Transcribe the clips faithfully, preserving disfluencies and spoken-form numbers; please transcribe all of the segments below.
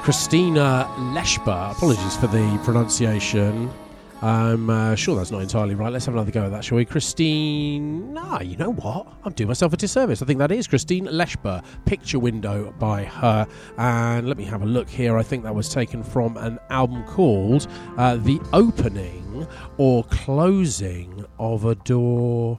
Christina Leshber. Apologies for the pronunciation. I'm uh, sure that's not entirely right. Let's have another go at that, shall we? Christine... Ah, you know what? I'm doing myself a disservice. I think that is Christine Leshber. Picture Window by her. And let me have a look here. I think that was taken from an album called uh, The Opening or Closing of a Door...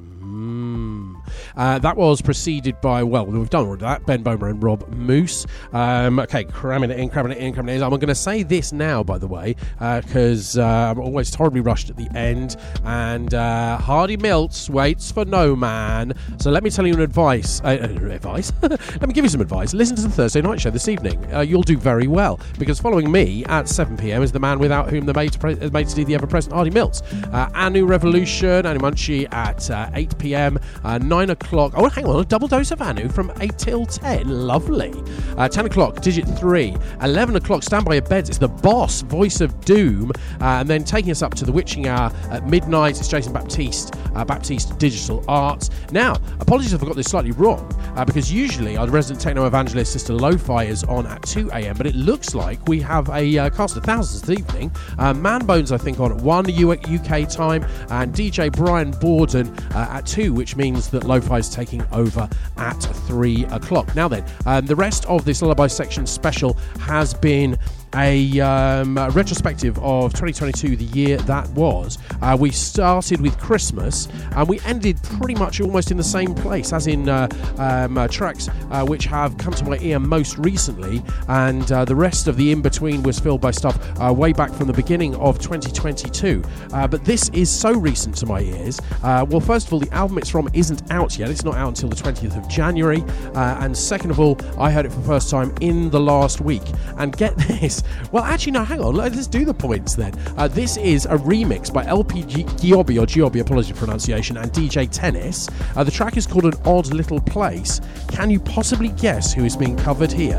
Mm. Uh, that was preceded by, well, we've done all that, Ben Böhmer and Rob Moose. Um, okay, cramming it in, cramming it in, cramming it in. I'm going to say this now, by the way, because uh, uh, I'm always horribly rushed at the end, and uh, Hardy Milts waits for no man. So let me tell you an advice. Uh, advice? Let me give you some advice. Listen to the Thursday Night Show this evening. Uh, you'll do very well, because following me at seven p.m. is the man without whom the made, pre- made to do the ever-present Hardy Milts. Uh, Anu Revolution, Anu Munchie at uh, eight p.m, uh, nine o'clock. Oh, hang on, a double dose of Anu from eight till ten. Lovely. Uh, ten o'clock, Digit three. eleven o'clock, Stand By Your Beds. It's the boss, Voice of Doom. Uh, and then taking us up to the witching hour at midnight, it's Jason Baptiste, uh, Baptiste Digital Arts. Now, apologies if I got this slightly wrong, uh, because usually our resident techno evangelist, Sister Lo-Fi, is on at two a.m, but it looks like we have a uh, cast of thousands this evening. Uh, Man Bones, I think, on at one U K time, and D J Brian Borden uh, at two, which means that Lo-Fi is taking over at three o'clock. Now then, um, the rest of this Lullaby Section special has been a um, retrospective of twenty twenty-two, the year that was. Uh, we started with Christmas and we ended pretty much almost in the same place, as in uh, um, uh, tracks uh, which have come to my ear most recently, and uh, the rest of the in-between was filled by stuff uh, way back from the beginning of twenty twenty-two. Uh, but this is so recent to my ears. Uh, well, first of all, the album it's from isn't out yet. It's not out until the twentieth of January. Uh, and second of all, I heard it for the first time in the last week. And get this. Well, actually, no, hang on. Let's do the points then. Uh, this is a remix by L P G- Giobbi, or Giobbi, apologies for pronunciation, and D J Tennis. Uh, the track is called An Odd Little Place. Can you possibly guess who is being covered here?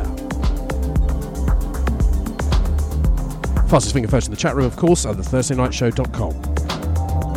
Fastest finger first in the chat room, of course, at the thursday night show dot com.